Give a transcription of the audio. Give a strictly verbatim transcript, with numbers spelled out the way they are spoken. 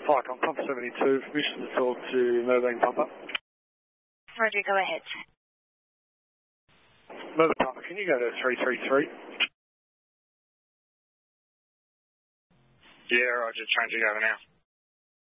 Flycom Pump seventy-two, permission to talk to Merbein Papa. Roger, go ahead. Merbein Papa, can you go to three three three? Yeah, Roger, changing over now.